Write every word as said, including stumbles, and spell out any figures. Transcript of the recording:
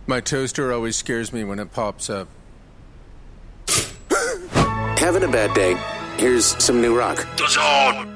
My toaster always scares me when it pops up. Having a bad day? Here's some new rock. The Zone!